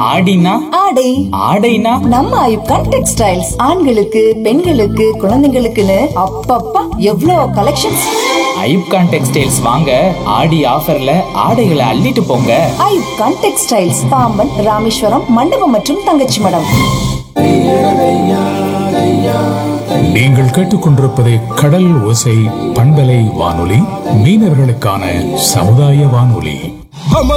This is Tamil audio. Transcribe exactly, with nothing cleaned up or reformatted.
ஆடினா ஆடை ஆடைனா நம்ம ஐப்கான் டெக்ஸ்டைல்ஸ் ஆண்களுக்கு பெண்களுக்கு குழந்தைங்களுக்குன்னு அப்பப்பா எவ்வளோ கலெக்ஷன்ஸ். ஐப்கான் டெக்ஸ்டைல்ஸ் வாங்க ஆடி ஆஃபர்ல ஆடைகளை அள்ளிட்டு போங்க. ஐப்கான் டெக்ஸ்டைல்ஸ் பாம்பன், ராமேஸ்வரம், மண்டபம் மற்றும் தங்கச்சி மடம். நீங்கள் கேட்டுக்கொண்டிருப்பது கடல் ஓசை பண்பலை வானொலி, மீனவர்களுக்கான சமுதாய வானொலி.